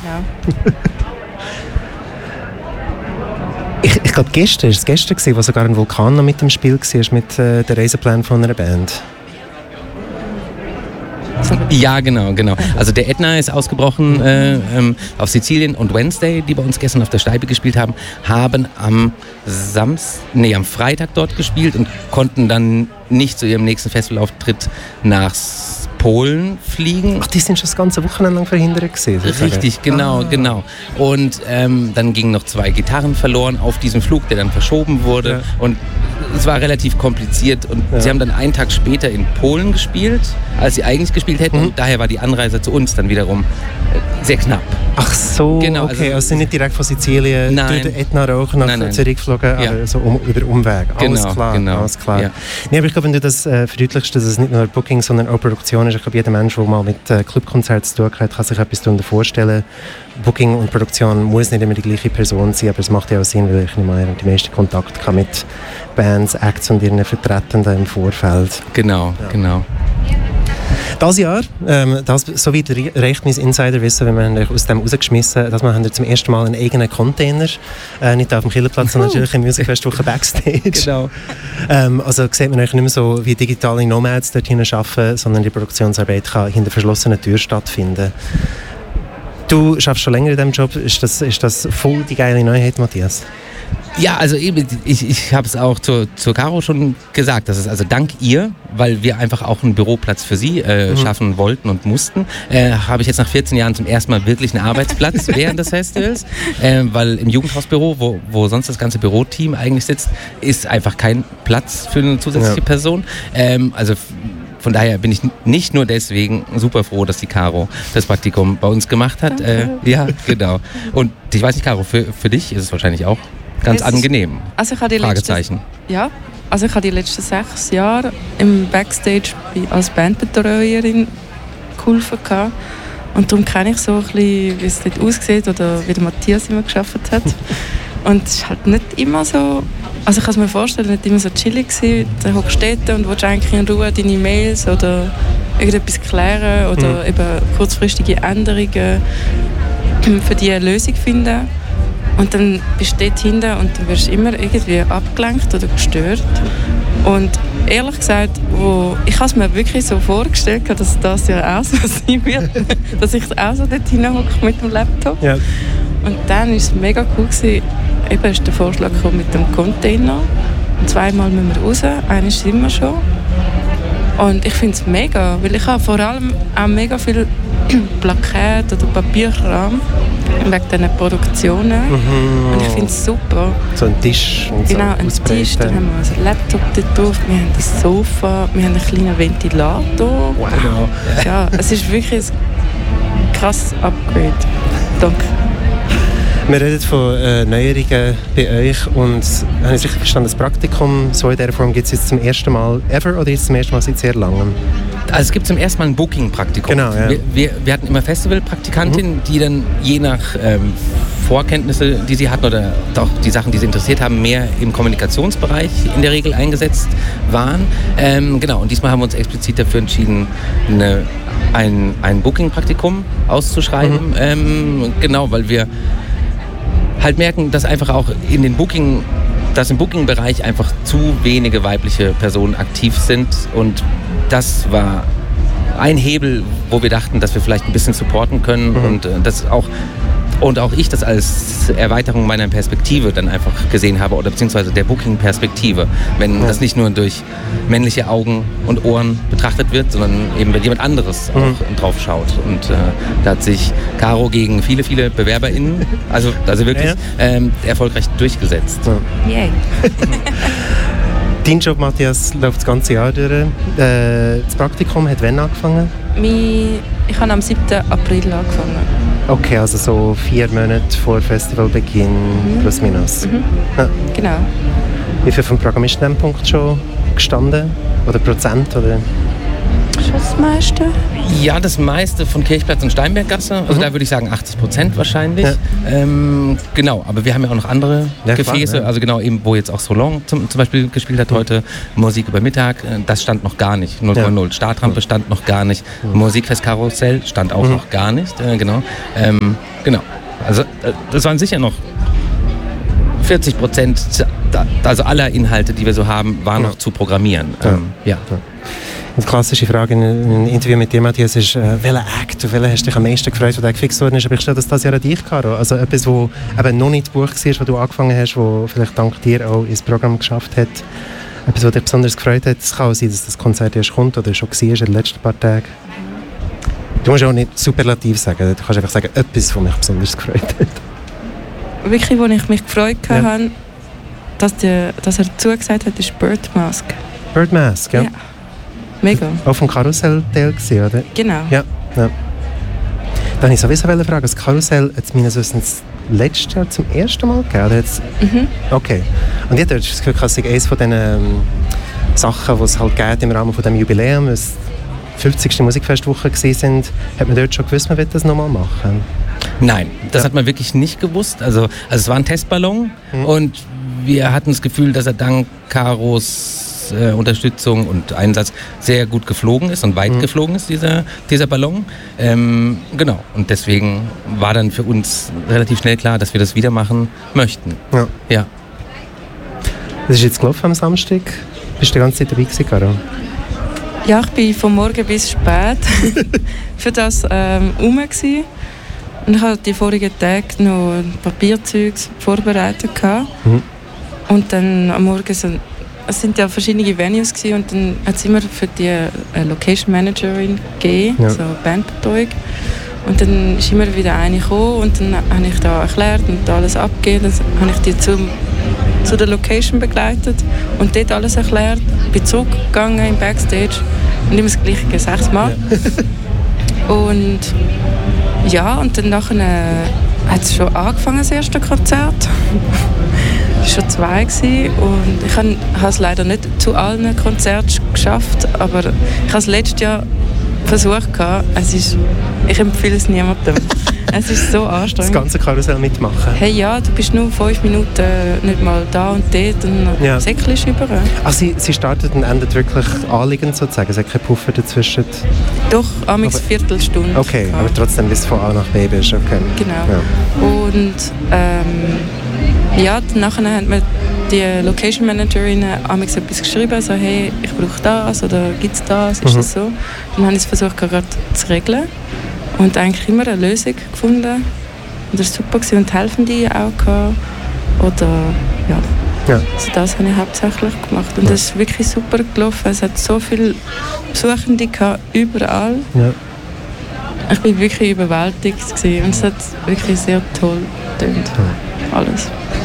Genau. Ich glaube, gestern war wo sogar ein Vulkan noch mit dem Spiel war, mit den Reiseplänen von einer Band. Ja, genau. Also der Ätna ist ausgebrochen auf Sizilien und Wednesday, die bei uns gestern auf der Steibe gespielt haben, am Freitag dort gespielt und konnten dann nicht zu ihrem nächsten Festivalauftritt nach Polen fliegen. Ach, die sind schon das ganze Wochenende lang verhindert gewesen. Richtig, genau. Und dann gingen noch 2 Gitarren verloren auf diesem Flug, der dann verschoben wurde. Ja. Und es war relativ kompliziert. Und sie haben dann einen Tag später in Polen gespielt, als sie eigentlich gespielt hätten. Und daher war die Anreise zu uns dann wiederum sehr knapp. Ach so, genau, okay. Also nicht direkt von Sizilien durch den Ätna hoch nach Zürich geflogen, aber so über Umweg. Alles klar. Ja. Nee, aber ich glaube, wenn du das verdeutlichst, dass es nicht nur Booking, sondern auch Produktion ist, ich glaube, jeder Mensch, der mal mit Clubkonzerten zu tun hat, kann sich etwas darunter vorstellen. Booking und Produktion muss nicht immer die gleiche Person sein, aber es macht ja auch Sinn, weil ich nicht mehr die meisten Kontakte kann mit Bands, Acts und ihren Vertretenden im Vorfeld. Genau. Dieses Jahr, so weit reicht mein Insiderwissen, wenn man aus dem rausgeschmissen, dass wir zum ersten Mal einen eigenen Container, nicht auf dem Killerplatz, sondern natürlich im Musikfestwoche Backstage. Genau. Also sieht man euch nicht mehr so wie digitale Nomads dort hinten arbeiten, sondern die Produktionsarbeit kann hinter verschlossenen Türen stattfinden. Du arbeitest schon länger in diesem Job. Ist das voll die geile Neuheit, Matthias? Ja, also eben, ich habe es auch zur Caro schon gesagt, das ist also dank ihr, weil wir einfach auch einen Büroplatz für sie schaffen wollten und mussten, habe ich jetzt nach 14 Jahren zum ersten Mal wirklich einen Arbeitsplatz während des Festivals, weil im Jugendhausbüro, wo sonst das ganze Büroteam eigentlich sitzt, ist einfach kein Platz für eine zusätzliche Person. Also von daher bin ich nicht nur deswegen super froh, dass die Caro das Praktikum bei uns gemacht hat. Ja, genau. Und ich weiß nicht, Caro, für dich ist es wahrscheinlich auch ganz angenehm. Also ich habe die letzten 6 Jahre im Backstage als Bandbetreuerin geholfen. Und darum kenne ich so ein bisschen, wie es dort aussieht oder wie der Matthias immer gearbeitet hat. Und es ist halt nicht immer so, also ich kann es mir vorstellen, nicht immer so chillig gewesen. Du hockst dort und willst eigentlich in Ruhe deine Mails oder irgendetwas klären oder eben kurzfristige Änderungen für die eine Lösung finden. Und dann bist du dort hinten und dann wirst du immer irgendwie abgelenkt oder gestört. Und ehrlich gesagt, ich habe es mir wirklich so vorgestellt, dass das ja auch so sein wird, dass ich auch so dort hinhocke mit dem Laptop. Ja. Und dann war es mega cool gewesen. Eben ist der Vorschlag gekommen mit dem Container. Und 2-mal müssen wir raus, einmal sind wir schon. Und ich finde es mega, weil ich habe vor allem auch mega viel Plakate oder Papierkram wegen diesen Produktionen. Und ich finde es super. So ein Tisch und genau, ein Tisch, dann haben wir unseren Laptop dort drauf, wir haben das Sofa, wir haben einen kleinen Ventilator. Wow. Ja, es ist wirklich ein krasses Upgrade. Danke. Wir reden von Neuerungen bei euch und habe ich richtig verstanden, das Praktikum so in dieser Form gibt es jetzt zum ersten Mal ever oder jetzt zum ersten Mal seit sehr langem? Also es gibt zum ersten Mal ein Booking-Praktikum. Genau, ja. Wir hatten immer Festival-Praktikantinnen, die dann je nach Vorkenntnisse, die sie hatten oder auch die Sachen, die sie interessiert haben, mehr im Kommunikationsbereich in der Regel eingesetzt waren. Genau, und diesmal haben wir uns explizit dafür entschieden, ein Booking-Praktikum auszuschreiben. Genau, weil wir halt merken, dass einfach auch im Booking-Bereich einfach zu wenige weibliche Personen aktiv sind und das war ein Hebel, wo wir dachten, dass wir vielleicht ein bisschen supporten können und auch ich das als Erweiterung meiner Perspektive dann einfach gesehen habe oder beziehungsweise der Booking-Perspektive, wenn das nicht nur durch männliche Augen und Ohren betrachtet wird, sondern eben wenn jemand anderes auch drauf schaut. Und da hat sich Caro gegen viele, viele BewerberInnen, also wirklich erfolgreich durchgesetzt. Ja. Yay. Dein Job, Matthias, läuft das ganze Jahr durch. Das Praktikum hat wann angefangen? Ich habe am 7. April angefangen. Okay, also so 4 Monate vor Festivalbeginn, plus minus. Ja. Genau. Wie viel vom Programm ist an diesem Punkt schon gestanden? Oder Prozent? Oder? schon das meiste? Ja, das meiste von Kirchplatz und Steinberggasse. Also da würde ich sagen 80% wahrscheinlich. Ja. Genau, aber wir haben ja auch noch andere Gefäße. Klar, ja. Also genau, eben, wo jetzt auch Solon zum Beispiel gespielt hat heute. Musik über Mittag, das stand noch gar nicht. 0,0. Ja. Startrampe stand noch gar nicht. Musikfestkarussell stand auch noch gar nicht. Genau. Genau. Also das waren sicher noch 40%, also aller Inhalte, die wir so haben, waren noch zu programmieren. Ja. Die klassische Frage in einem Interview mit dir, Matthias, ist, welcher Act, auf welchen hast du dich am meisten gefreut, wo der gefixt worden ist? Aber ich stelle das Jahr an dich, Caro. Also etwas, wo eben noch nicht Buch war, wo du angefangen hast, wo vielleicht dank dir auch ins Programm geschafft hat. Etwas, was dich besonders gefreut hat. Es kann auch sein, dass das Konzert erst kommt oder schon war in den letzten paar Tagen. Du musst auch nicht superlativ sagen. Du kannst einfach sagen, etwas, was mich besonders gefreut hat. Wirklich, wo ich mich gefreut habe, dass er zugesagt hat, ist Birdmask. Birdmask, ja. Mega. Auch vom Karussell-Teil gewesen, oder? Genau. Ja. Dann wollte ich sowieso fragen, das Karussell hat es meines Wissens letztes Jahr zum ersten Mal gegeben? Okay. Und jetzt habe ich das Gefühl, dass es eines von diesen Sachen, die es halt gibt im Rahmen von dem Jubiläum, es 50. Musikfestwoche waren, hat man dort schon gewusst, man will das nochmal machen? Nein, das hat man wirklich nicht gewusst. Also es war ein Testballon und wir hatten das Gefühl, dass er dank Karos Unterstützung und Einsatz sehr gut geflogen ist und weit geflogen ist, dieser Ballon. Genau, und deswegen war dann für uns relativ schnell klar, dass wir das wieder machen möchten. Ja. Das ist jetzt gelaufen am Samstag. Bist du die ganze Zeit dabei gewesen, Caro? Ja, ich war von morgen bis spät für das rum gewesen. Und ich hatte die vorigen Tage noch Papierzeug vorbereitet. Und dann am Morgen es sind ja verschiedene Venues gewesen, und dann hat es immer für die Location Managerin gegeben, so Bandbetreuung. Und dann ist immer wieder eine gekommen und dann habe ich da erklärt und alles abgegeben. Dann habe ich die zu der Location begleitet und dort alles erklärt. Bin zurückgegangen im Backstage und immer das Gleiche 6 Mal. Und ja, und dann nachher hat es schon angefangen, das erste Konzert. Es waren schon 2 gewesen, und ich habe es leider nicht zu allen Konzerten geschafft, aber ich habe es letztes Jahr versucht. Ich empfehle es niemandem. Es ist so anstrengend. Das ganze Karussell mitmachen? Hey, ja, du bist nur 5 Minuten nicht mal da und dort und das Säckchen ist über. Sie startet und endet wirklich anliegend sozusagen? Es hat keinen Puffer dazwischen? Doch, amigs Viertelstunde. Okay, aber trotzdem bis von A nach B bist. Okay. Genau. Ja. Und nachher hat mir die Location Managerin amigs etwas geschrieben, so hey, ich brauche das oder gibt es das, ist das so? Dann habe ich es versucht gerade zu regeln und eigentlich immer eine Lösung gefunden. Und das war super und Helfende auch gehabt. Oder also das habe ich hauptsächlich gemacht und das ist wirklich super gelaufen. Es hat so viele Besuchende gehabt, überall. Ja. Ich war wirklich überwältigt gewesen. Und es hat wirklich sehr toll getönt. Alles.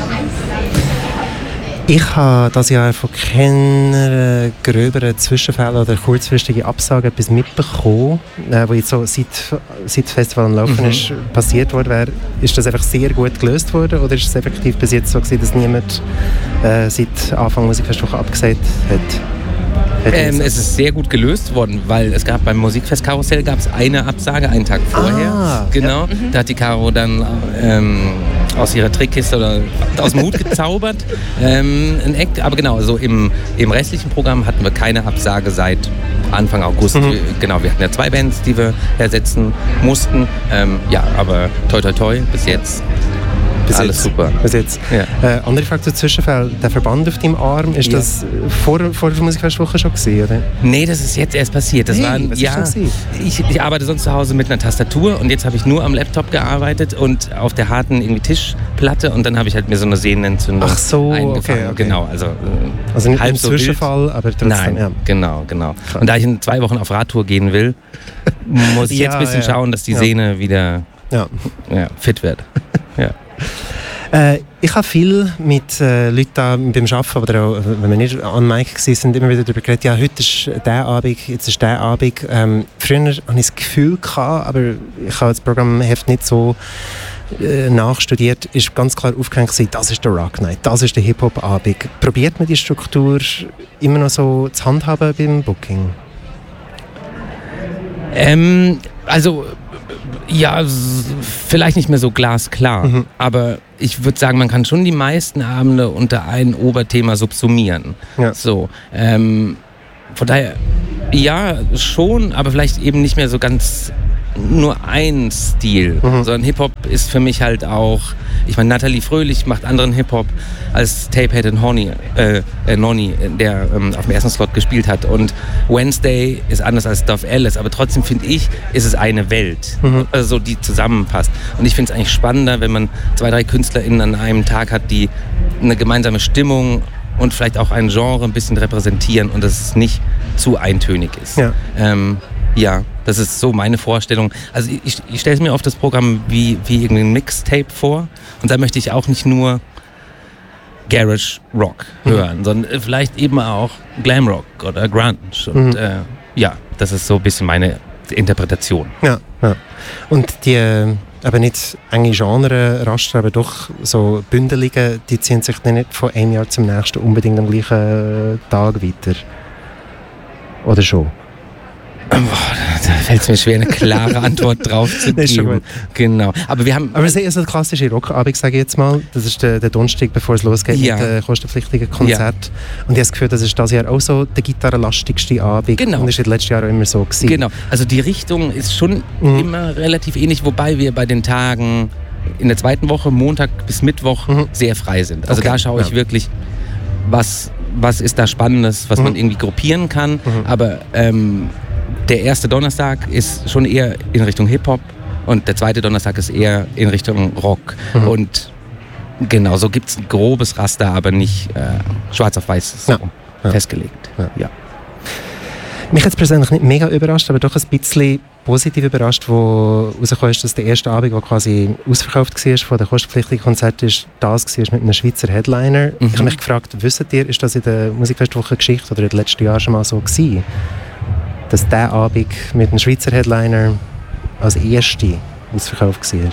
Ich habe dieses Jahr von keiner gröberen Zwischenfällen oder kurzfristigen Absagen etwas mitbekommen, wo jetzt so seit das Festival am Laufen ist, passiert worden. Ist das einfach sehr gut gelöst worden oder ist es effektiv bis jetzt so gewesen, dass niemand seit Anfang Musikfestwoche abgesagt hat? Es ist sehr gut gelöst worden, weil es gab beim Musikfestkarussell eine Absage einen Tag vorher. Genau. Ja. Da hat die Caro dann aus ihrer Trickkiste oder aus dem Hut gezaubert ein Act. Aber genau, so im restlichen Programm hatten wir keine Absage seit Anfang August. Genau, wir hatten ja 2 Bands, die wir ersetzen mussten. Aber toi toi toi, bis jetzt. Alles super. Bis jetzt. Ja. Andere Frage zu Zwischenfällen. Der Verband auf deinem Arm, ist das vor der Musikfestwoche schon gewesen, oder? Nee, das ist jetzt erst passiert. Das ich arbeite sonst zu Hause mit einer Tastatur und jetzt habe ich nur am Laptop gearbeitet und auf der harten Tischplatte und dann habe ich halt mir so eine Sehnenentzündung eingefangen. Okay. Genau, also nicht ein Zwischenfall, aber trotzdem. Nein, genau. Und da ich in 2 Wochen auf Radtour gehen will, muss ich jetzt ein bisschen schauen, dass die Sehne wieder fit wird. Ja. Ich habe viel mit Leuten beim Arbeiten oder auch, wenn wir nicht an Mic waren, immer wieder darüber geredet, ja, heute ist der Abend, jetzt ist der Abend. Früher hatte ich das Gefühl, aber ich habe das Programmheft nicht so nachstudiert, ist ganz klar aufgehängt, das ist der Rock Night, das ist der Hip-Hop-Abend. Probiert man die Struktur immer noch so zu handhaben beim Booking? Also, ja, vielleicht nicht mehr so glasklar, aber ich würde sagen, man kann schon die meisten Abende unter ein Oberthema subsumieren. Ja. So, von daher, ja, schon, aber vielleicht eben nicht mehr so ganz nur ein Stil, sondern Hip-Hop ist für mich halt auch, ich meine, Nathalie Fröhlich macht anderen Hip-Hop als Tapehead und Nonny, der auf dem ersten Slot gespielt hat, und Wednesday ist anders als Dove Alice, aber trotzdem finde ich, ist es eine Welt, also die zusammenpasst, und ich finde es eigentlich spannender, wenn man 2, 3 KünstlerInnen an einem Tag hat, die eine gemeinsame Stimmung und vielleicht auch ein Genre ein bisschen repräsentieren und dass es nicht zu eintönig ist. Ja. Ja, das ist so meine Vorstellung. Also ich stelle mir oft das Programm wie irgendwie ein Mixtape vor, und da möchte ich auch nicht nur Garage Rock hören, sondern vielleicht eben auch Glam Rock oder Grunge. Und ja, das ist so ein bisschen meine Interpretation. Ja, ja. Und die aber nicht enge Genre-Raster, aber doch so Bündelungen, die ziehen sich dann nicht von einem Jahr zum nächsten unbedingt am gleichen Tag weiter. Oder schon? Boah, da fällt es mir schwer, eine klare Antwort drauf zu geben. Das ist schon gut. Genau. Aber es ist ein klassischer Rockabend, sage ich jetzt mal. Das ist der Donnerstag, bevor es losgeht mit dem kostenpflichtigen Konzert. Ja. Und ich habe das Gefühl, das ist dieses Jahr auch so der gitarrenlastigste Abend. Genau. Und das war letztes Jahr auch immer so gewesen. Genau. Also die Richtung ist schon immer relativ ähnlich, wobei wir bei den Tagen in der zweiten Woche, Montag bis Mittwoch, sehr frei sind. Also da schaue ich wirklich, was ist da Spannendes, was man irgendwie gruppieren kann. Aber der erste Donnerstag ist schon eher in Richtung Hip-Hop und der zweite Donnerstag ist eher in Richtung Rock. Und genau, so gibt es ein grobes Raster, aber nicht schwarz auf weiß festgelegt. Ja. Mich hat es persönlich nicht mega überrascht, aber doch ein bisschen positiv überrascht, wo rausgekommen ist, dass der erste Abend, der quasi ausverkauft war von den kostenpflichtigen Konzerten, das war mit einem Schweizer Headliner. Ich habe mich gefragt, wisst ihr, ist das in der Musikfestwoche Geschichte oder in den letzten Jahren schon mal so gewesen, dass dieser Abend mit einem Schweizer Headliner als erste ausverkauft war?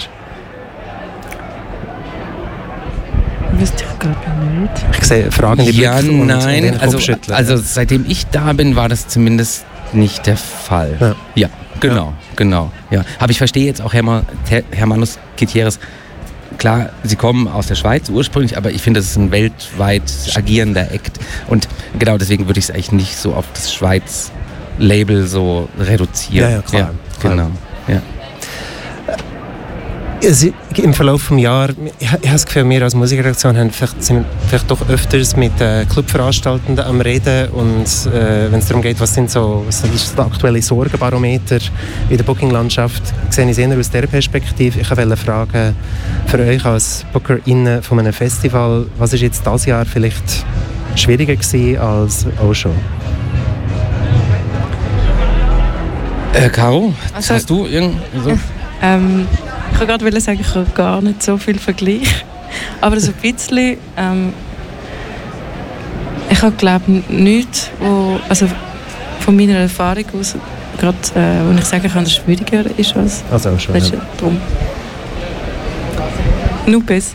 Wüsste ich gerade nicht. Ich sehe fragende Blicke. Ja, nein, also seitdem ich da bin, war das zumindest nicht der Fall. Ja, genau. Ja. Aber ich verstehe jetzt auch Hermanos Gutierrez. Klar, sie kommen aus der Schweiz ursprünglich, aber ich finde, das ist ein weltweit agierender Act. Und genau deswegen würde ich es eigentlich nicht so auf das Schweiz-Label so reduzieren. Ja, klar. Ja, genau. Ja. Im Verlauf des Jahres, ich habe das Gefühl, wir als Musikredaktion sind vielleicht doch öfters mit Clubveranstaltenden am Reden, und wenn es darum geht, was ist der aktuelle Sorgenbarometer in der Booking-Landschaft, sehe ich es eher aus dieser Perspektive. Ich wollte fragen, für euch als BookerInnen von einem Festival, was ist jetzt dieses Jahr vielleicht schwieriger gewesen als auch schon? Caro, hast du so? Ich wollte gerade sagen, ich habe gar nicht so viel Vergleich. Aber so ein bisschen, ich habe glaube nichts, also von meiner Erfahrung aus, gerade wo ich sagen kann, dass es schwieriger ist als letztes Jahr. Drum. Nur besser.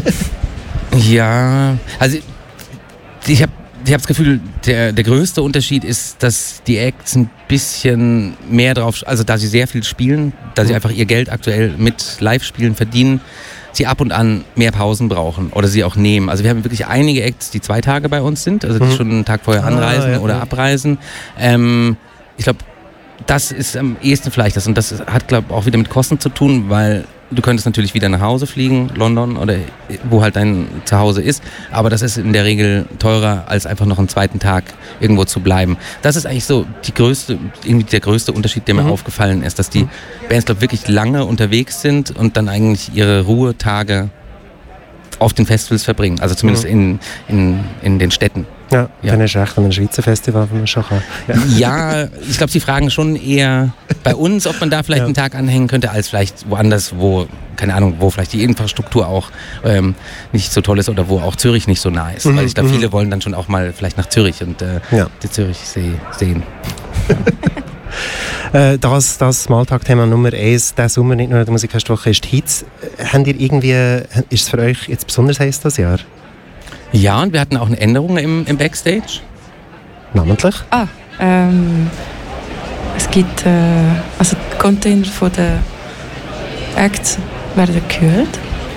Ja, also ich habe das Gefühl, der größte Unterschied ist, dass die Acts ein bisschen mehr drauf, also da sie sehr viel spielen, da sie einfach ihr Geld aktuell mit Live-Spielen verdienen, sie ab und an mehr Pausen brauchen oder sie auch nehmen. Also wir haben wirklich einige Acts, die 2 Tage bei uns sind, also die schon einen Tag vorher anreisen oder abreisen. Ich glaube, das ist am ehesten vielleicht das, und das hat, glaube ich, auch wieder mit Kosten zu tun, weil du könntest natürlich wieder nach Hause fliegen, London oder wo halt dein Zuhause ist, aber das ist in der Regel teurer, als einfach noch einen zweiten Tag irgendwo zu bleiben. Das ist eigentlich so der größte Unterschied, der mir aufgefallen ist, dass die Bands, glaube ich, wirklich lange unterwegs sind und dann eigentlich ihre Ruhetage auf den Festivals verbringen, also zumindest in den Städten. Ja, dann ist es echt ein Schweizer Festival, wenn man schon kann. Ja, ich glaube, sie fragen schon eher bei uns, ob man da vielleicht einen Tag anhängen könnte, als vielleicht woanders, wo, keine Ahnung, wo vielleicht die Infrastruktur auch nicht so toll ist oder wo auch Zürich nicht so nah ist. Weil ich glaube, viele wollen dann schon auch mal vielleicht nach Zürich und die Zürichsee sehen. Das Smalltalk-Thema Nummer 1, der Sommer, nicht nur in der Musikfestwoche, ist die Hits. Ist es für euch jetzt besonders heiß das Jahr? Ja, und wir hatten auch eine Änderung im Backstage. Namentlich? Es gibt, also die Container von den Acts werden gekühlt.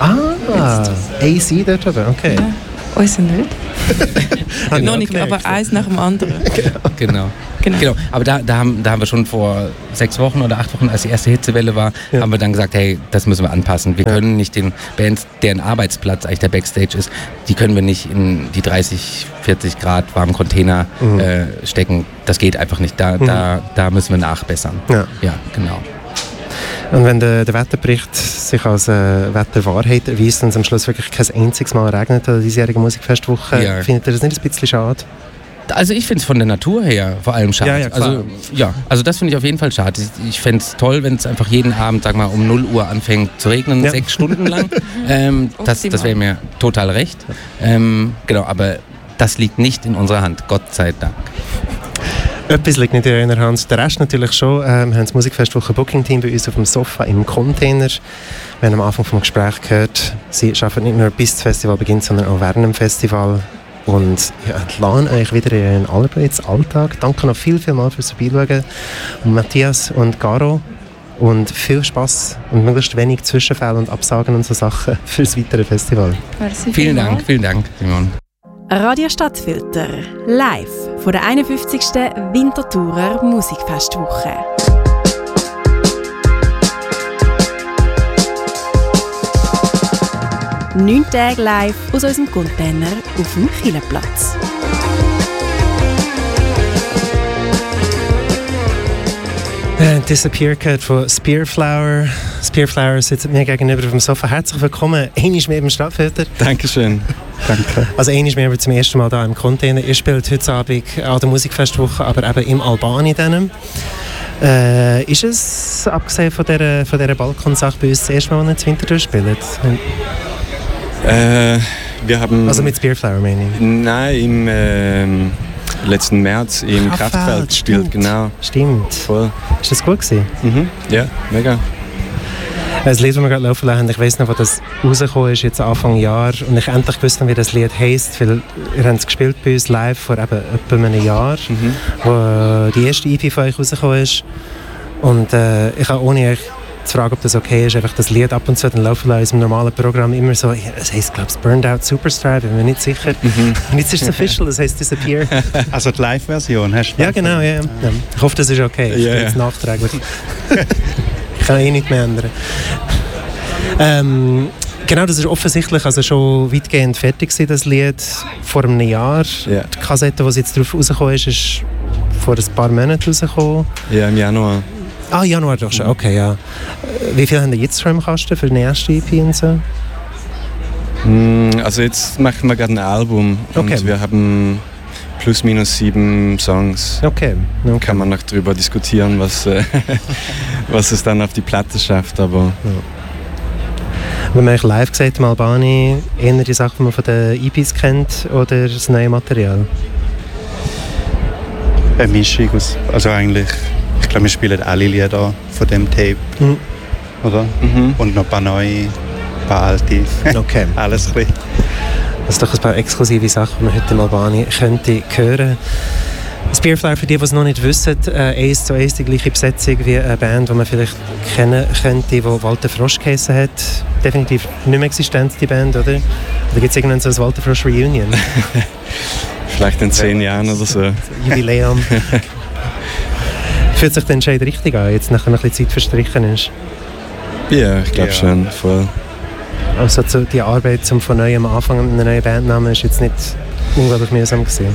AC dort oben, okay. Ja, uns nicht. Noch nicht, aber eins nach dem anderen. Genau. Aber da haben wir schon vor 6 Wochen oder 8 Wochen, als die erste Hitzewelle war, haben wir dann gesagt, hey, das müssen wir anpassen. Wir können nicht den Bands, deren Arbeitsplatz eigentlich der Backstage ist, die können wir nicht in die 30, 40 Grad warmen Container stecken. Das geht einfach nicht. Da müssen wir nachbessern. Ja, genau. Und wenn der Wetterbericht sich als Wetterwahrheit erweist und es am Schluss wirklich kein einziges Mal regnet an der diesjährigen Musikfestwoche, findet ihr das nicht ein bisschen schade? Also ich finde es von der Natur her vor allem schade. Also das finde ich auf jeden Fall schade. Ich fände es toll, wenn es einfach jeden Abend, sag mal, um 0 Uhr anfängt zu regnen, 6 Stunden lang. Das wäre mir total recht. Genau, aber das liegt nicht in unserer Hand, Gott sei Dank. Etwas liegt nicht in einer Hand, der Rest natürlich schon. Wir haben das Musikfestwoche Booking-Team bei uns auf dem Sofa im Container. Wir haben am Anfang vom Gespräch gehört, sie arbeiten nicht nur bis das Festival beginnt, sondern auch während dem Festival. Und entlassen euch wieder in euren Arbeitsalltag. Danke noch viel mal fürs Vorbeischauen. Und Matthias und Garo. Und viel Spass und möglichst wenig Zwischenfälle und Absagen und so Sachen für das weitere Festival. Vielen Dank, Simon. Radio Stadtfilter, live von der 51. Winterthurer Musikfestwoche. 9 Tage live aus unserem Container auf dem Kielerplatz. Disappear gehört von Spearflower. Spearflower sitzt mir gegenüber auf dem Sofa. Herzlich willkommen, einmal mehr im Stadtfilter. Dankeschön. Danke. Also einmal mehr zum ersten Mal hier im Container. Ihr spielt heute Abend an der Musikfestwoche, aber eben im Albani. Ist es, abgesehen von dieser Balkonsache, bei uns das erste Mal, wenn ihr zu Winterthur spielt? Wir haben... Also mit Spearflower, meine ich? Nein, im letzten März im Kraftfeld gespielt, genau. Stimmt. Voll. Ist das gut gewesen? Mhm. Ja, mega. Das Lied, das wir gerade laufen lassen, ich weiss noch, wo das rausgekommen ist, jetzt Anfang Jahr, und ich endlich gewusst, wie das Lied heisst, weil ihr habt es gespielt bei uns live vor etwa einem Jahr, wo die erste EP von euch rausgekommen ist. Und ich habe, ohne euch zu fragen, ob das okay ist, einfach das Lied ab und zu dann laufen lassen in unserem normalen Programm immer so, das heisst, glaube ich, Burned Out Superstar, bin mir nicht sicher. Und jetzt ist es official, das heisst Disappear. Also die Live-Version hast du? Ja, genau, ja. Ich hoffe, das ist okay. Ich bin jetzt nachträglich. Ich kann nichts mehr ändern. Genau, das ist offensichtlich also schon weitgehend fertig gewesen, das Lied, vor einem Jahr. Yeah. Die Kassette, die jetzt drauf rausgekommen ist vor ein paar Monaten rausgekommen. Ja, im Januar. Januar doch schon, okay, ja. Wie viel haben wir jetzt schon im Kasten für den ersten EP und so? Also jetzt machen wir gerade ein Album und wir haben plus minus 7 Songs. Okay. Kann man noch drüber diskutieren, was es dann auf die Platte schafft, aber... Ja. Wenn man euch live gesagt im Albani, eher die Sachen, die man von den EPs kennt, oder das neue Material? Eine Mischung aus, also eigentlich, ich glaube, wir spielen alle Lieder von dem Tape, oder? Und noch ein paar neue, ein paar alte. Okay. Alles ein bisschen. Das sind doch ein paar exklusive Sachen, die man heute im Albani könnte hören. Spearflower, für die, die es noch nicht wissen, 1:1 die gleiche Besetzung wie eine Band, die man vielleicht kennen könnte, die Walter Frosch geheissen hat. Definitiv nicht mehr existent, die Band, oder? Oder gibt es irgendwann so ein Walter Frosch Reunion? Vielleicht in 10 Jahren oder so. Jubiläum. Fühlt sich der Entscheid richtig an, jetzt nachher noch ein bisschen Zeit verstrichen ist? Ja, ich glaube schon, voll. Also die Arbeit zum von neuem Anfang mit einem neuen Bandnamen ist jetzt nicht unglaublich mühsam gewesen?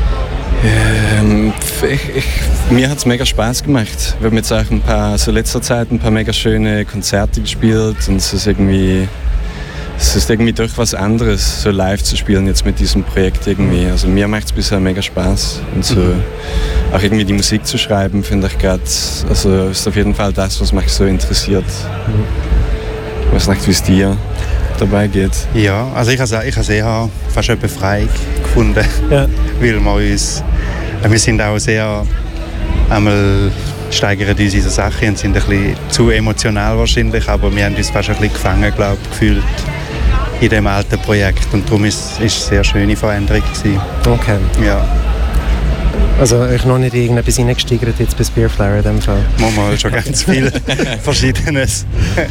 Mir hat es mega Spaß gemacht. Wir haben jetzt auch letzter Zeit ein paar mega schöne Konzerte gespielt und es ist irgendwie doch was anderes, so live zu spielen jetzt mit diesem Projekt irgendwie. Also mir macht es bisher mega Spaß und so auch irgendwie die Musik zu schreiben, finde ich gerade, also ist auf jeden Fall das, was mich so interessiert. Ich weiß nicht, wie es dir dabei geht. Ja, also ich habe es eher fast eine Befreiung gefunden, weil wir sind auch sehr, einmal steigern uns in diese Sache und sind ein bisschen zu emotional wahrscheinlich, aber wir haben uns fast ein bisschen gefangen, gefühlt in dem alten Projekt und darum ist es eine sehr schöne Veränderung gewesen. Okay. Ja. Also euch noch nicht irgendetwas reingesteigert jetzt bei Spearflower in dem Fall? Mal schon ganz viel Verschiedenes.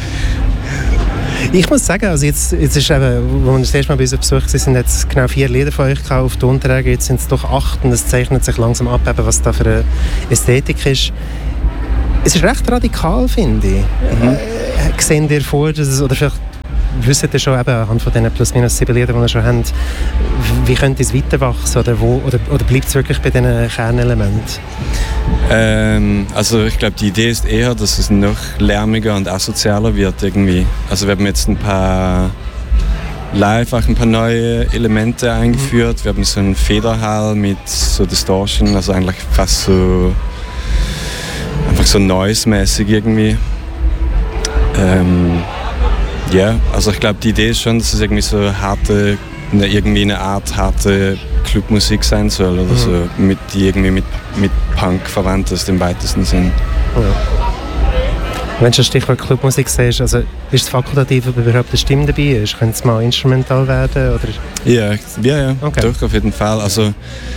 Ich muss sagen, also jetzt ist eben, als wir das erste Mal bei uns auf Besuch waren, sind jetzt genau 4 Lieder von euch auf die Unterträge, jetzt sind es doch 8 und es zeichnet sich langsam ab, was da für eine Ästhetik ist. Es ist recht radikal, finde ich. Sehen ihr vor, dass es, oder vielleicht wisst ihr schon eben anhand von diesen plus-minus 7 Liedern, die ihr schon habt, wie könnte es weiter wachsen oder bleibt es wirklich bei diesen Kernelementen? Also ich glaube, die Idee ist eher, dass es noch lärmiger und asozialer wird irgendwie. Also wir haben jetzt ein paar neue Elemente eingeführt. Wir haben so einen Federhall mit so Distortion, also eigentlich fast so einfach so noise-mäßig irgendwie. Also ich glaube, die Idee ist schon, dass es irgendwie so irgendwie eine Art harte Clubmusik sein soll oder so, die irgendwie mit Punk verwandt ist im weitesten Sinn. Ja. Wenn du das Stichwort Clubmusik siehst, also ist es fakultativ, ob überhaupt eine Stimme dabei ist? Könnte es mal instrumental werden? Oder? Ja, okay. Doch, auf jeden Fall. Also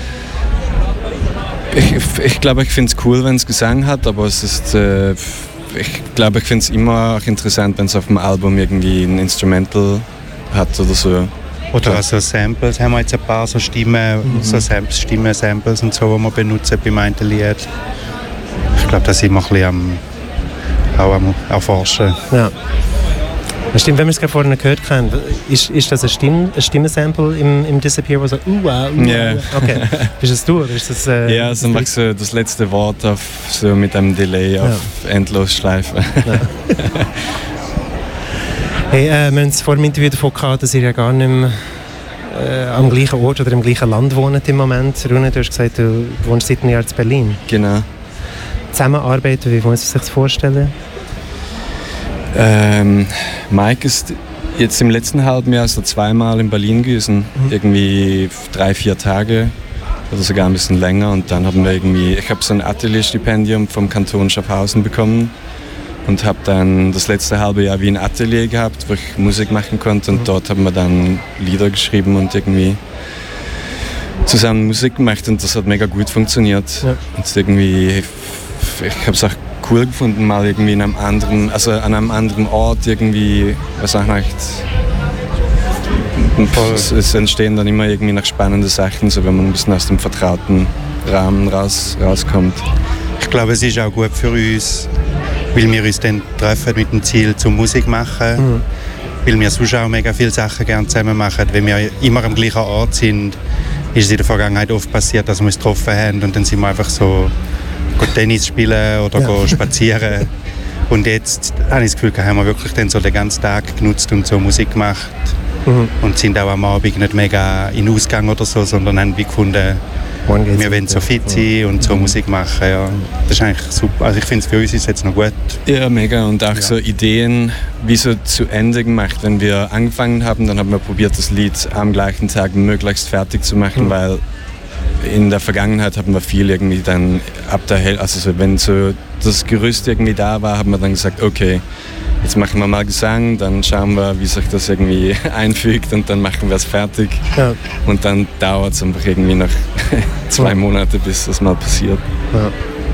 ich glaube, ich finde es cool, wenn es Gesang hat, aber es ist ich glaube, ich finde es immer auch interessant, wenn es auf dem Album irgendwie ein Instrumental hat oder so. Oder auch so Samples, haben wir jetzt ein paar so Stimmen, so Stimmen-Samples und so, die wir benutzen beim einen Lied. Ich glaube, da sind wir ein bisschen am Erforschen. Ja. Das stimmt, wenn wir es gerade vorhin gehört haben, ist das ein Stimmensample im Disappear, wo so Yeah. Okay. Bist das du oder ist das... Ja, also mach so das letzte Wort mit einem Delay auf Endlosschleife. Ja. Hey, wir haben es vor dem Interview davon gehabt, dass ihr ja gar nicht mehr am gleichen Ort oder im gleichen Land wohnt im Moment. Rune, du hast gesagt, du wohnst seit einem Jahr in Berlin. Genau. Zusammenarbeiten, wie muss man sich das vorstellen? Mike ist jetzt im letzten halben Jahr so 2-mal in Berlin gewesen. Irgendwie 3-4 Tage oder sogar ein bisschen länger. Und dann haben wir ich habe so ein Atelierstipendium vom Kanton Schaffhausen bekommen. Und habe dann das letzte halbe Jahr wie ein Atelier gehabt, wo ich Musik machen konnte. Und dort haben wir dann Lieder geschrieben und irgendwie zusammen Musik gemacht. Und das hat mega gut funktioniert. Ja. Und irgendwie, ich habe es auch cool gefunden, mal irgendwie an einem anderen Ort irgendwie, was auch nicht. Es entstehen dann immer irgendwie noch spannende Sachen, so wenn man ein bisschen aus dem vertrauten Rahmen rauskommt. Ich glaube, es ist auch gut für uns, weil wir uns dann treffen mit dem Ziel zum Musik machen, weil wir sonst auch mega viele Sachen gerne zusammen machen. Wenn wir immer am gleichen Ort sind, ist es in der Vergangenheit oft passiert, dass wir uns getroffen haben und dann sind wir einfach so Tennis spielen oder spazieren. Und jetzt habe ich das Gefühl, haben wir wirklich dann so den ganzen Tag genutzt und so Musik gemacht und sind auch am Abend nicht mega in Ausgang oder so, sondern haben gefunden, wir wollen so fit sein und so Musik machen. Ja. Das ist eigentlich super. Also ich finde es für uns ist jetzt noch gut. Ja, mega. Und auch so Ideen, wie so zu Ende gemacht. Wenn wir angefangen haben, dann haben wir probiert, das Lied am gleichen Tag möglichst fertig zu machen, weil in der Vergangenheit haben wir viel irgendwie dann ab der Hälfte, also so, wenn so das Gerüst irgendwie da war, haben wir dann gesagt, okay, jetzt machen wir mal Gesang, dann schauen wir, wie sich das irgendwie einfügt und dann machen wir es fertig. Ja. Und dann dauert es einfach irgendwie noch 2 Monate, bis das mal passiert. Ja.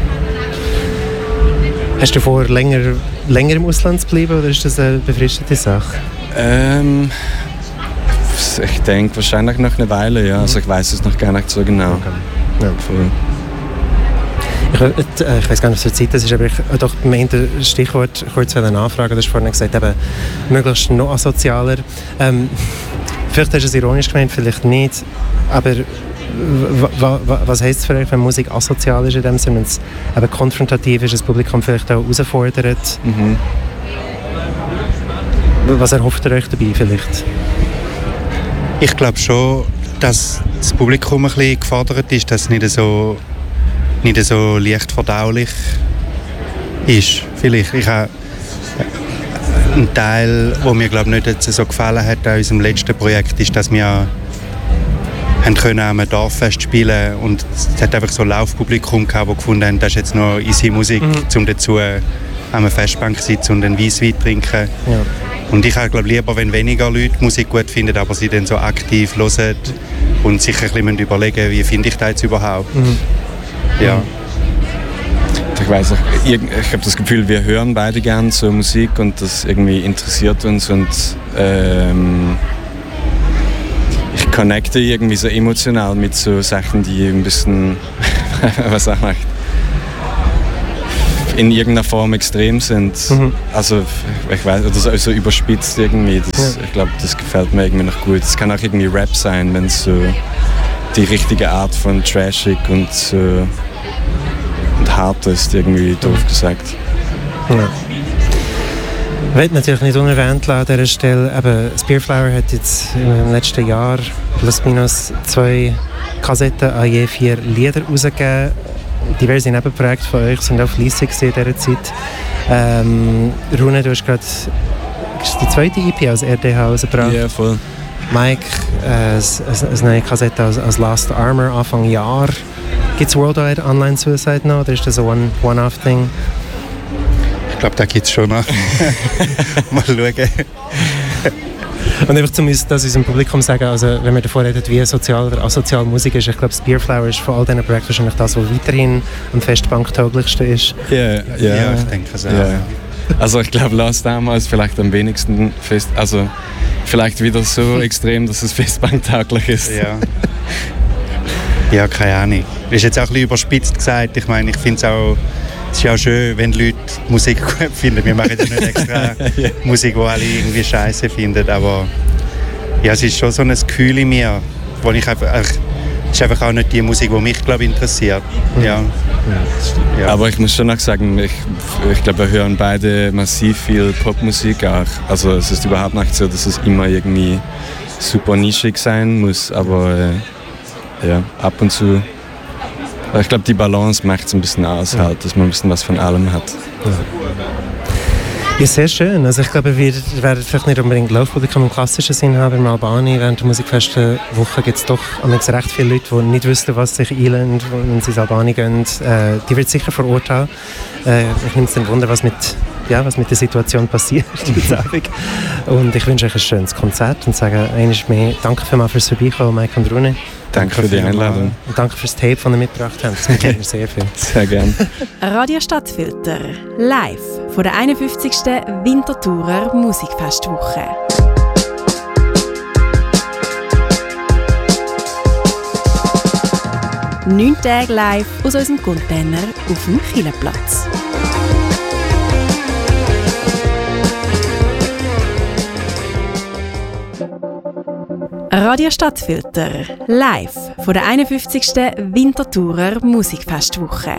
Hast du vor, länger im Ausland zu bleiben oder ist das eine befristete Sache? Ich denke wahrscheinlich noch eine Weile, ja. Also ich weiß es noch gar nicht so genau. Okay. Ja. Ich weiß gar nicht, was für Zeit das ist, aber ich doch meinte Stichwort kurz eine Anfrage. Du hast vorhin gesagt, eben, möglichst noch asozialer. Vielleicht hast du es ironisch gemeint, vielleicht nicht. Aber was heisst es für euch, wenn Musik asozial ist in dem Sinne, wenn es eben konfrontativ ist, das Publikum vielleicht auch herausfordert? Was erhofft ihr euch dabei vielleicht? Ich glaube schon, dass das Publikum ein bisschen gefordert ist, dass es nicht so leicht verdaulich ist. Vielleicht. Ich habe einen Teil, der mir glaube nicht so gefallen hat an unserem letzten Projekt, ist, dass wir an einem Dorffest spielen und es hat einfach so ein Laufpublikum gehabt, das gefunden haben, das ist jetzt noch easy Musik, um dazu an einer Festbank zu sitzen und einen Weisswein trinken. Ja. Und ich glaube lieber, wenn weniger Leute Musik gut finden, aber sie dann so aktiv hören und sich ein bisschen überlegen, wie finde ich das jetzt überhaupt. Ja. Ich weiß auch, ich habe das Gefühl, wir hören beide gern so Musik und das irgendwie interessiert uns und ich connecte irgendwie so emotional mit so Sachen, die ein bisschen, was auch macht, in irgendeiner Form extrem sind. Also ich weiß, oder so überspitzt irgendwie. Ich glaube, das gefällt mir irgendwie noch gut. Es kann auch irgendwie Rap sein, wenn es so die richtige Art von trashig und hart ist, irgendwie doof gesagt. Ja. Ich will natürlich nicht unerwähnt lassen an dieser Stelle, aber Spearflower hat jetzt im letzten Jahr plus minus 2 Kassetten an je 4 Lieder rausgegeben. Diverse Nebenprojekte von euch sind auch fleissig in dieser Zeit. Rune, du hast gerade die zweite EP als RDH rausgebracht. Ja, voll. Mike, eine neue Kassette als Last Armor Anfang Jahr. Gibt es Worldwide Online Suicide noch oder ist das ein One-Off-Ding? Ich glaube, da gibt es schon noch. Mal schauen. Und einfach das unserem Publikum sagen, also wenn wir davor reden, wie sozial oder asozial Musik ist, ich glaube, Spearflower ist von all diesen Projekten wahrscheinlich das, was weiterhin am Festbanktauglichsten ist. Ja, ich denke es auch. Yeah. Also ich glaube, Last Armor ist vielleicht am wenigsten fest, also vielleicht wieder so extrem, dass es festbanktauglich ist. Ja, keine Ahnung. Das ist jetzt auch ein bisschen überspitzt gesagt. Ich meine, ich finde es auch, es ist ja auch schön, wenn die Leute Musik gut finden. Wir machen ja nicht extra Musik, die alle irgendwie scheiße finden. Aber ja, es ist schon so ein Gefühl in mir, wo ich einfach, es ist einfach auch nicht die Musik, die mich, glaube ich, interessiert. Ja. Aber ich muss schon auch sagen, ich glaube, wir hören beide massiv viel Popmusik auch. Also es ist überhaupt nicht so, dass es immer irgendwie super nischig sein muss, aber ab und zu. Ich glaube, die Balance macht es ein bisschen aus, halt, dass man ein bisschen was von allem hat. Ja, sehr schön. Also ich glaube, wir werden vielleicht nicht unbedingt Laufpublikum im klassischen Sinn haben. In Albani während der Musikfestwoche gibt es doch recht viele Leute, die nicht wissen, was sich einlösen, wenn sie ins Albani gehen. Die wird sicher vor Ort haben. Ich nehme es dann Wunder, was mit der Situation passiert heute Abend. Und ich wünsche euch ein schönes Konzert und sage einmal mehr danke vielmals fürs Vorbeikommen, Mike und Rune. Danke für die Einladung. Und danke fürs Tape, das ihr mitgebracht habt. Das gefällt mir sehr viel. Sehr gerne. Radio Stadtfilter, live von der 51. Winterthurer Musikfestwoche. 9 Tage live aus unserem Container auf dem Kielerplatz. Radio Stadtfilter, live von der 51. Winterthurer Musikfestwoche.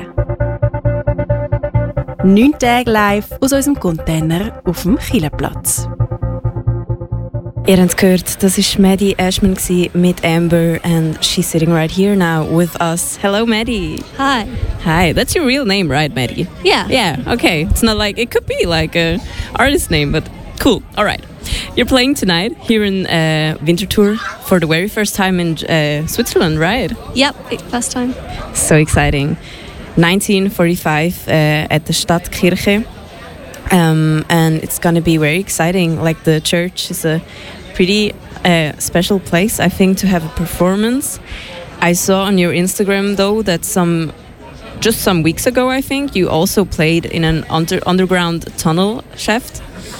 9 Tage live aus unserem Container auf dem Kielerplatz. Ihr habt gehört, das war Maddie Ashman mit Amber and she's sitting right here now with us. Hello, Maddie. Hi. Hi, that's your real name, right, Maddie? Yeah. Yeah, okay. It's not like, it could be like a artist name, but cool, all right. You're playing tonight here in Winterthur for the very first time in Switzerland, right? Yep, first time. So exciting. 1945 at the Stadtkirche. And it's going to be very exciting. Like the church is a pretty special place, I think, to have a performance. I saw on your Instagram, though, that just some weeks ago, I think, you also played in an underground tunnel shaft.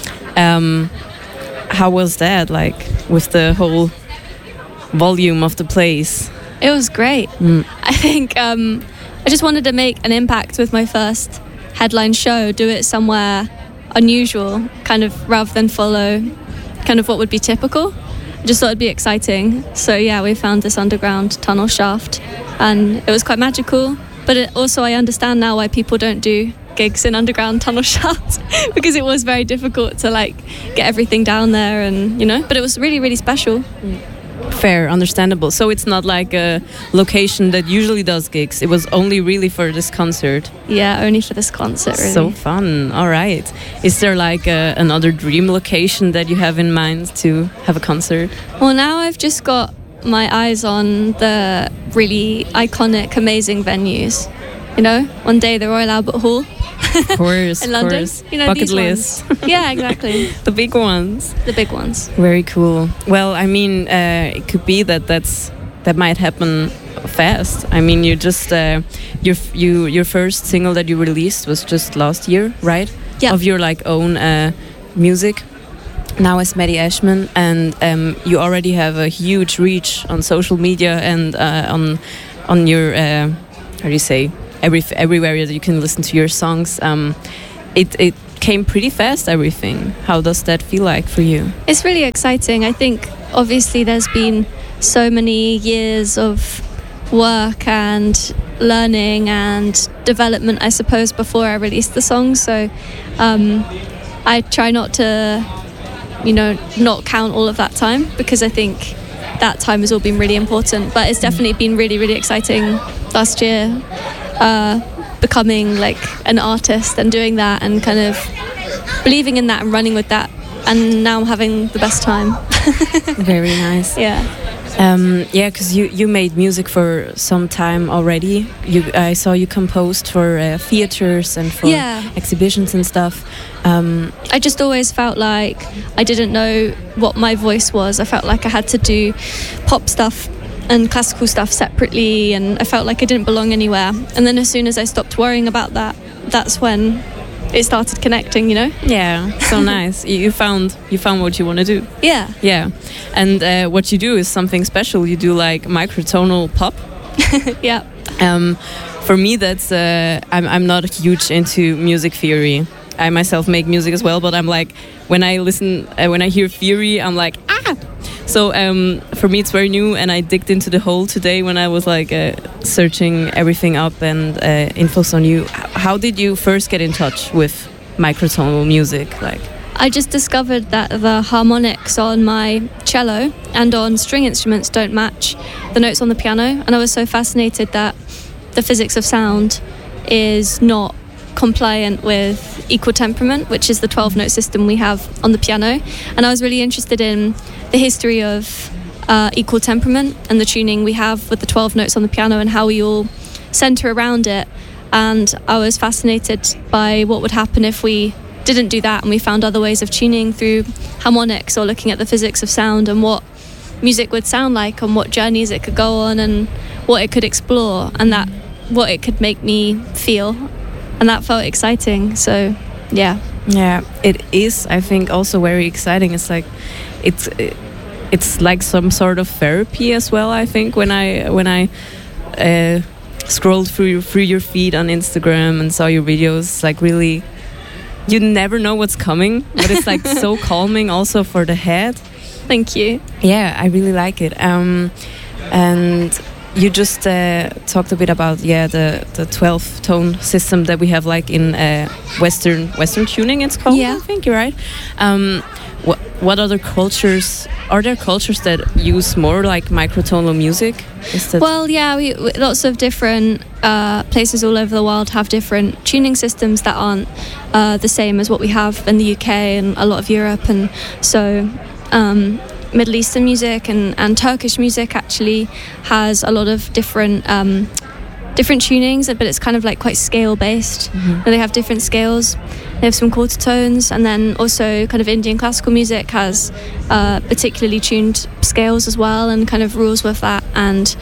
How was that, like, with the whole volume of the place? It was great. I think I just wanted to make an impact with my first headline show, do it somewhere unusual, kind of, rather than follow kind of what would be typical. I just thought it'd be exciting. So yeah, we found this underground tunnel shaft and it was quite magical. But also I understand now why people don't do gigs in underground tunnel shafts because it was very difficult to like get everything down there and, you know, but it was really, really special. Fair, understandable. So it's not like a location that usually does gigs. It was only really for this concert. Yeah, only for this concert, really. So fun. All right. Is there like another dream location that you have in mind to have a concert? Well, now I've just got my eyes on the really iconic, amazing venues. You know, one day the Royal Albert Hall. Of course, in London. Course. You know, bucket these list. Ones. Yeah, exactly. The big ones. The big ones. Very cool. Well, I mean, it could be that might happen fast. I mean, you just your first single that you released was just last year, right? Yeah. Of your like own music. Now as Maddie Ashman, and you already have a huge reach on social media and on your how do you say, everywhere that you can listen to your songs. It came pretty fast, everything. How does that feel like for you? It's really exciting. I think obviously there's been so many years of work and learning and development, I suppose, before I released the song. So I try not to, not count all of that time, because I think that time has all been really important. But it's definitely been really, really exciting last year, becoming like an artist and doing that and kind of believing in that and running with that. And now I'm having the best time. Very nice. Yeah. Because you made music for some time already. I saw you composed for theaters and for exhibitions and stuff. I just always felt like I didn't know what my voice was. I felt like I had to do pop stuff and classical stuff separately, and I felt like I didn't belong anywhere. And then as soon as I stopped worrying about that, that's when it started connecting, Yeah, so nice. You found what you want to do. Yeah. And what you do is something special. You do like microtonal pop. Yeah. For me, that's I'm not huge into music theory. I myself make music as well, but I'm like, when I hear theory, I'm like, ah. So for me, it's very new, and I digged into the hole today when I was like searching everything up and infos on you. How did you first get in touch with microtonal music? Like, I just discovered that the harmonics on my cello and on string instruments don't match the notes on the piano, and I was so fascinated that the physics of sound is not compliant with equal temperament, which is the 12-note system we have on the piano. And I was really interested in the history of equal temperament and the tuning we have with the 12 notes on the piano and how we all center around it. And I was fascinated by what would happen if we didn't do that and we found other ways of tuning through harmonics, or looking at the physics of sound and what music would sound like and what journeys it could go on and what it could explore, and that what it could make me feel. And that felt exciting. So yeah, it is. I think also very exciting. It's like it's like some sort of therapy as well. I think when I scrolled through your feed on Instagram and saw your videos, like really, you never know what's coming, but it's like so calming also for the head. Thank you. Yeah, I really like it. And you just talked a bit about the 12-tone system that we have, like in Western tuning, it's called. Yeah. I think you're right. What other cultures are there? Cultures that use more like microtonal music? Well, yeah, we lots of different places all over the world have different tuning systems that aren't the same as what we have in the UK and a lot of Europe, and so. Middle Eastern music and Turkish music actually has a lot of different tunings, but it's kind of like quite scale based. Mm-hmm. They have different scales. They have some quarter tones, and then also kind of Indian classical music has particularly tuned scales as well, and kind of rules with that. And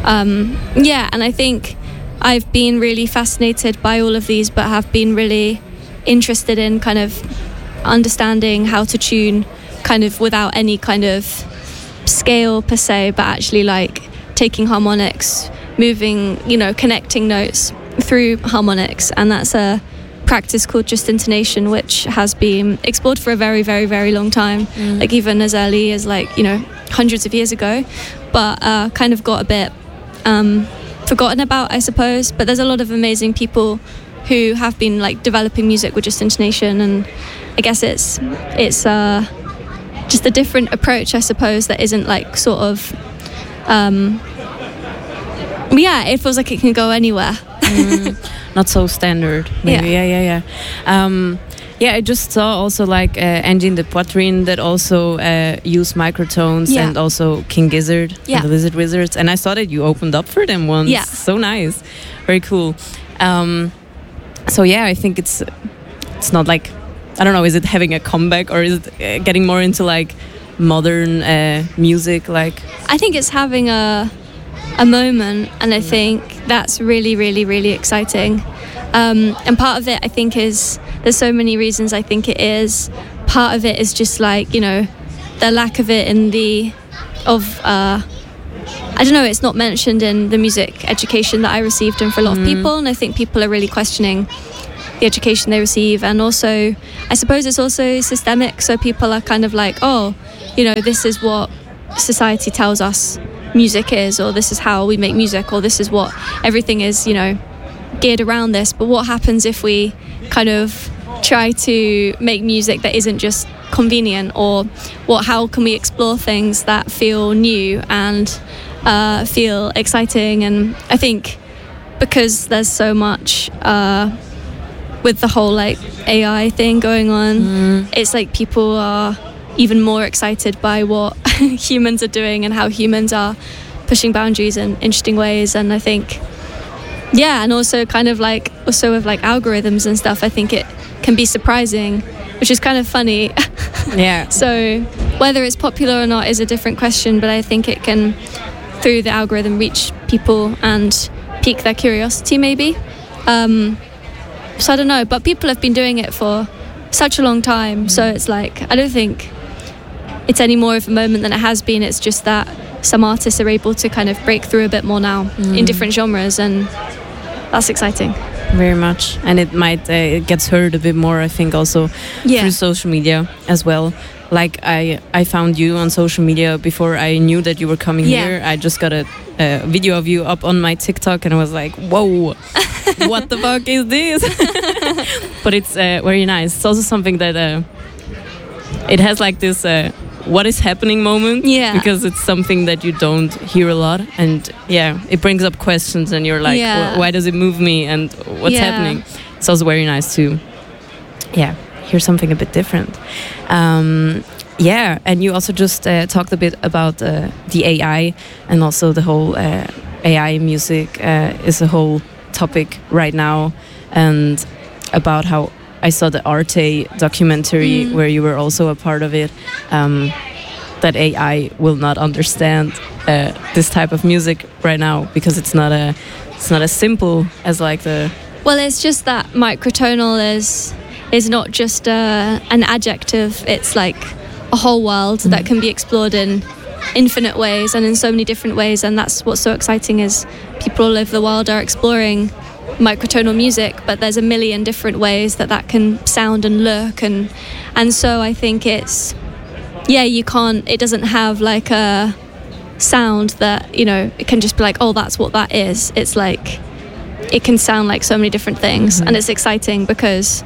and I think I've been really fascinated by all of these, but have been really interested in kind of understanding how to tune kind of without any kind of scale per se, but actually like taking harmonics, moving, connecting notes through harmonics. And that's a practice called just intonation, which has been explored for a very, very, very long time, like even as early as hundreds of years ago, but kind of got a bit forgotten about, I suppose. But there's a lot of amazing people who have been like developing music with just intonation, and I guess it's just a different approach, I suppose, that isn't like sort of it feels like it can go anywhere. Not so standard, maybe. Yeah. I just saw also like Engine the Poitrine that also use microtones, and also King Gizzard and the Lizard Wizards, and I saw that you opened up for them once. Yeah. So nice, very cool. I think it's not like, I don't know, is it having a comeback, or is it getting more into like modern music? Like, I think it's having a a moment, and I think that's really, really, really exciting. And part of it, I think, is there's so many reasons I think it is. Part of it is just like, you know, the lack of it I don't know, it's not mentioned in the music education that I received, and for a lot of people, and I think people are really questioning the education they receive. And also, I suppose it's also systemic, so people are kind of like, oh, you know, this is what society tells us music is, or this is how we make music, or this is what everything is, you know, geared around this. But what happens if we kind of try to make music that isn't just convenient, or how can we explore things that feel new and feel exciting? And I think because there's so much with the whole like AI thing going on, it's like people are even more excited by what humans are doing and how humans are pushing boundaries in interesting ways. And I think, yeah, and also kind of like also with like algorithms and stuff, I think it can be surprising, which is kind of funny. Yeah. So whether it's popular or not is a different question, but I think it can, through the algorithm, reach people and pique their curiosity maybe. So I don't know, but people have been doing it for such a long time, so it's like, I don't think it's any more of a moment than it has been. It's just that some artists are able to kind of break through a bit more now in different genres, and that's exciting. Very much. And it might it gets heard a bit more, I think, also through social media as well. Like I found you on social media before I knew that you were coming here. I just got a video of you up on my TikTok, and I was like, whoa, what the fuck is this? But it's very nice. It's also something that it has like this what is happening moment, because it's something that you don't hear a lot, and it brings up questions, and you're like, why does it move me, and what's happening? It's also very nice to hear something a bit different. And you also just talked a bit about the AI, and also the whole AI music is a whole topic right now, and about how I saw the Arte documentary where you were also a part of it, that AI will not understand this type of music right now, because it's not as simple as like the... Well, it's just that microtonal is not just an adjective, it's like a whole world that can be explored in infinite ways and in so many different ways, and that's what's so exciting, is people all over the world are exploring microtonal music, but there's a million different ways that can sound and look, and so I think it's it doesn't have like a sound that, you know, it can just be like, oh, that's what that is. It's like it can sound like so many different things, and it's exciting because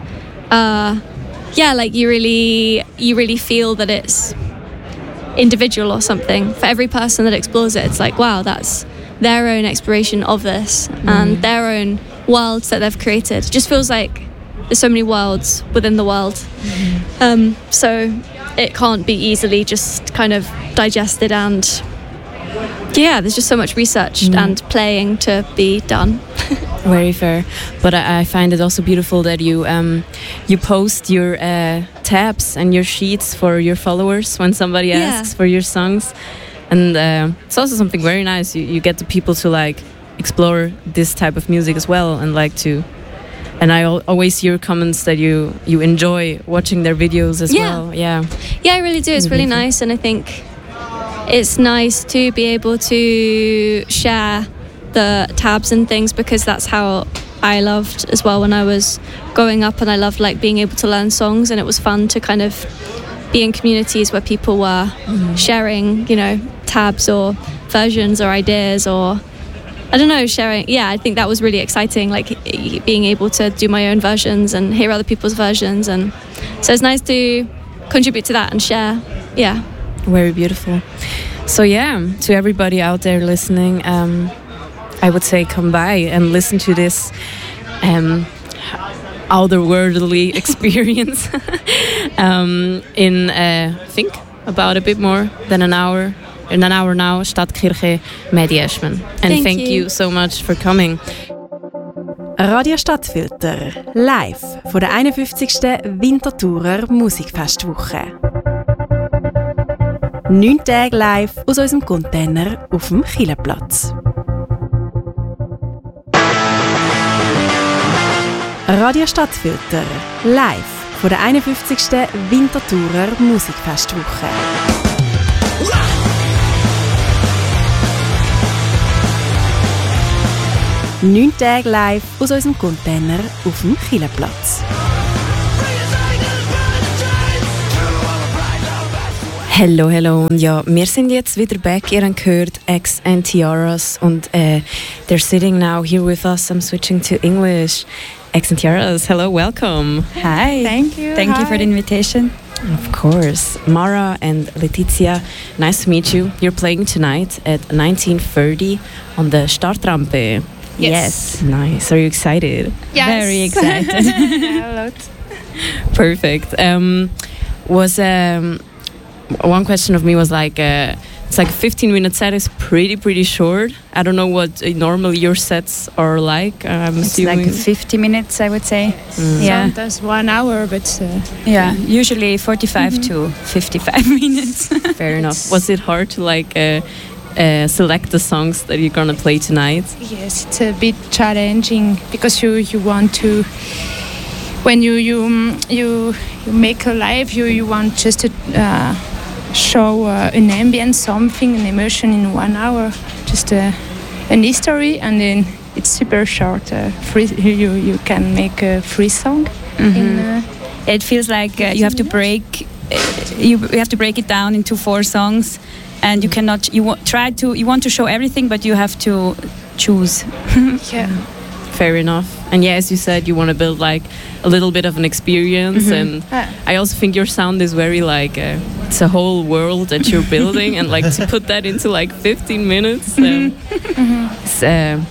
like you really feel that it's individual or something. For every person that explores it, it's like, wow, that's their own exploration of this and their own worlds that they've created. It just feels like there's so many worlds within the world, so it can't be easily just kind of digested, and there's just so much research and playing to be done. Very fair. But I find it also beautiful that you post your tabs and your sheets for your followers when somebody asks for your songs. And it's also something very nice. You get the people to like explore this type of music as well, and like to. And I always hear comments that you enjoy watching their videos as well. Yeah, I really do. It's really nice, and I think it's nice to be able to share the tabs and things, because that's how I loved as well when I was growing up, and I loved like being able to learn songs, and it was fun to kind of be in communities where people were sharing, you know, tabs or versions or ideas, or I don't know, sharing. I think that was really exciting, like being able to do my own versions and hear other people's versions, and so it's nice to contribute to that and share. Very beautiful. So to everybody out there listening, I would say come by and listen to this otherworldly experience in I think about a bit more than an hour. In an hour now, Stadtkirche Mediaschmen. And thank you so much for coming. Radio Stadtfilter, live von der 51. Winterthurer Musikfestwoche. 9 Tage live aus unserem Container auf dem Chilleplatz. Radio Stadtfilter, live von der 51. Winterthurer Musikfestwoche. 9 Tage live aus unserem Container auf dem Chilleplatz. Hello, hello. Und ja, wir sind jetzt wieder back. Ihr habt gehört Eggs and Tiaras und they're sitting now here with us. I'm switching to English. Eggs and Tiaras, hello, welcome. Hi. Thank you. Thank you for the invitation. Of course. Mara and Letizia, nice to meet you. You're playing tonight at 1930 on the Startrampe. Yes. Nice. Are you excited? Yes. Very excited. Yeah, a lot. Perfect. One question of me was like, it's like a 15-minute set is pretty short. I don't know what normally your sets are like. I'm it's assuming like 50 minutes, I would say. Yeah. Sometimes 1 hour, but yeah, usually 45 to 55 minutes. Fair enough. Was it hard to like select the songs that you're gonna play tonight? yes, it's a bit challenging because you want to. When you make a live, you want just to show an ambient, something, an emotion in 1 hour, just an history, and then it's super short. You can make a free song. Mm-hmm. It feels like you have to break. You have to break it down into 4 songs, and you cannot. You want to show everything, but you have to choose. Yeah. Fair enough. And yeah, as you said, you want to build like a little bit of an experience, and I also think your sound is very like it's a whole world that you're building, and like to put that into like 15 minutes, it's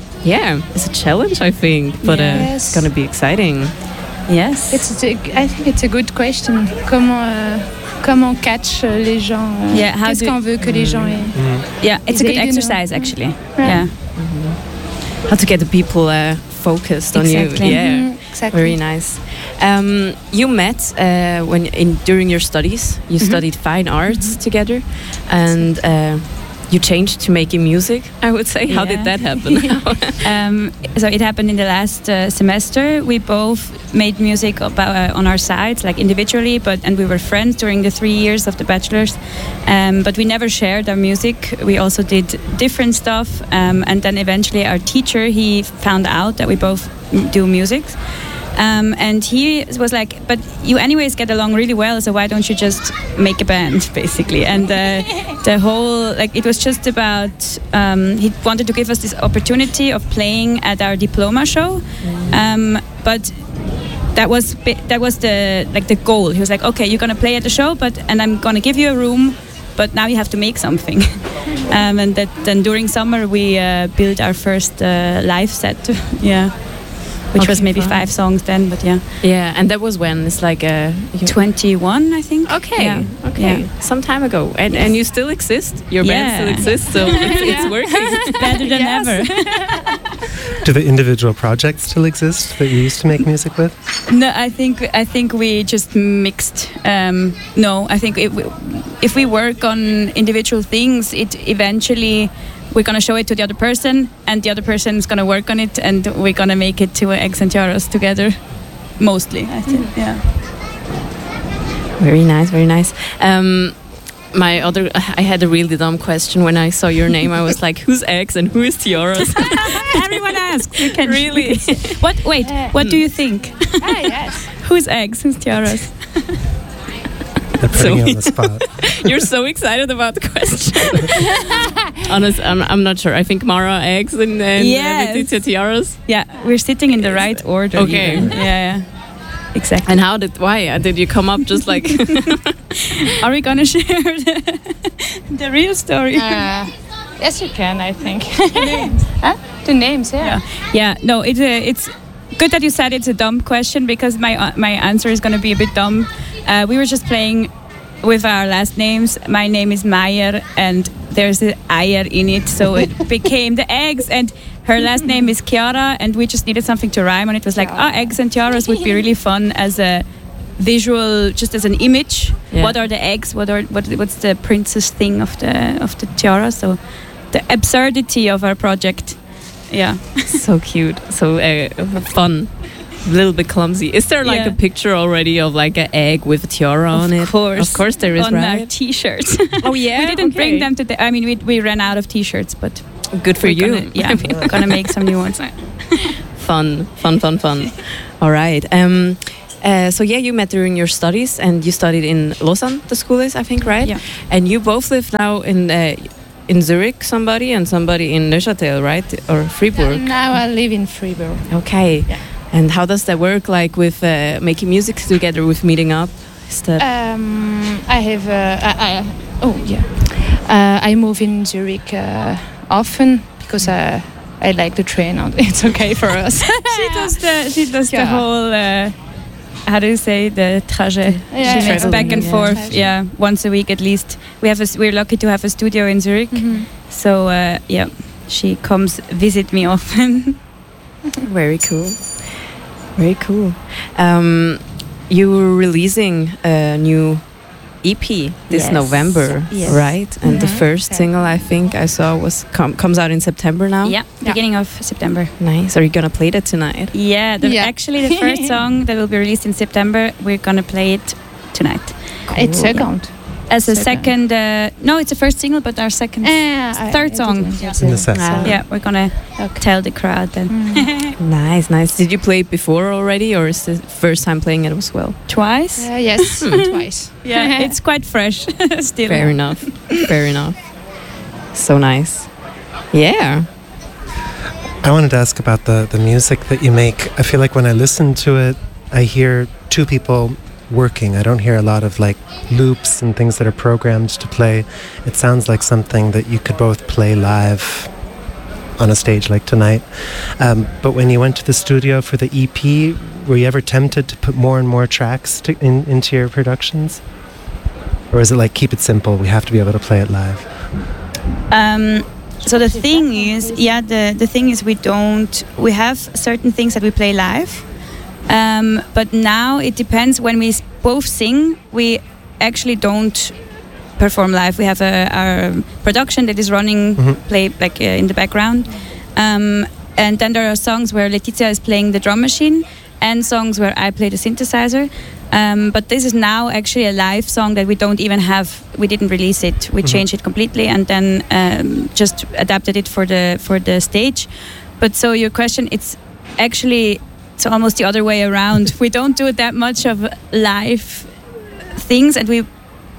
a challenge, I think, but it's gonna be exciting. Yes. I think it's a good question. Comment catch les gens? Qu'est-ce qu'on veut que les gens aient? Yeah, it's a good exercise actually. Yeah. How to get the people focused on you. Yeah, exactly. Very nice. You met during your studies. You studied fine arts together, and you changed to making music, I would say. How did that happen? So it happened in the last semester. We both made music on our sides, like individually, and we were friends during the 3 years of the bachelor's. But we never shared our music. We also did different stuff. And then eventually our teacher, he found out that we both do music. And he was like, but you anyways get along really well, so why don't you just make a band, basically? And the whole, like, it was just about, he wanted to give us this opportunity of playing at our diploma show. But that was the goal. He was like, okay, you're going to play at the show, and I'm going to give you a room, but now you have to make something. And then during summer, we built our first live set. Yeah. Which was maybe 5 songs then, but yeah. Yeah, and that was when? It's like 21, I think. Okay, yeah. Okay. Yeah. Some time ago. And you still exist? Your band still exists, so it's working. Better than ever. Do the individual projects still exist that you used to make music with? No, I think we just mixed. No, I think if we work on individual things, it eventually... We're going to show it to the other person, and the other person is going to work on it, and we're going to make it to Eggs and Tiaras together, mostly, I think. Yeah. Very nice, very nice. I had a really dumb question when I saw your name. I was like, who's Eggs and who is Tiaras? Everyone asks. You can really? What? Wait. What do you think? Yes. Who's Eggs? Who's Tiaras? They're putting you on the spot. You're so excited about the question. Honestly, I'm not sure. I think Mara Eggs and Letizia Tiaras. Yeah, we're sitting in the right order. Okay. Yeah. Exactly. And why did you come up just like... Are we gonna share the real story? Yes, you can, I think. The names. The names, yeah. Yeah, no, it's good that you said it's a dumb question, because my answer is gonna be a bit dumb. We were just playing with our last names. My name is Meyer, and there's an Eier in it, so it became the Eggs, and her last name is Chiara, and we just needed something to rhyme, and it was like, Eggs and Tiaras would be really fun as a visual, just as an image. Yeah. What are the eggs? What's the princess thing of the tiara? So the absurdity of our project. Yeah. So cute. So fun. little bit clumsy. Is there like a picture already of like an egg with a tiara on it? Of course there is, on right? Our t-shirts. Oh yeah, we didn't bring them today. I mean, we ran out of t-shirts, but good for you. We're gonna make some new ones. Fun. All right. So you met during your studies, and you studied in Lausanne. The school is, I think, right? Yeah. And you both live now in Zurich, somebody in Neuchâtel, right? Or Fribourg? Now I live in Fribourg. Okay. Yeah. And how does that work, like with making music together, with meeting up? I move in Zurich often because I like the train. It's okay for us. She does the whole... how do you say, the trajet? She makes back and forth. Yeah, once a week at least. We're lucky to have a studio in Zurich, so she comes visit me often. Very cool. You were releasing a new EP this November, right? And the first single I think I saw comes out in September now. Yeah, beginning of September. Nice. Are you gonna play that tonight? Yeah, actually the first song that will be released in September, we're gonna play it tonight. Cool. It's second. As a second, no, it's the first single, but our third song. Yeah, we're gonna tell the crowd then. Nice. Did you play it before already, or is it the first time playing it as well? Twice? Yes, twice. Yeah, it's quite fresh still. Fair enough. So nice. Yeah. I wanted to ask about the music that you make. I feel like when I listen to it, I hear two people working. I don't hear a lot of like loops and things that are programmed to play. It sounds like something that you could both play live on a stage like tonight. But when you went to the studio for the EP, were you ever tempted to put more and more tracks into your productions? Or is it like, keep it simple, we have to be able to play it live? So the thing is, the thing is we have certain things that we play live. But now it depends. When we both sing, we actually don't perform live. We have our production that is running, play like in the background, and then there are songs where Letizia is playing the drum machine, and songs where I play the synthesizer. But this is now actually a live song that we don't even have. We didn't release it. We changed it completely, and then just adapted it for the stage. But so your question, it's almost the other way around. We don't do that much of live things, and we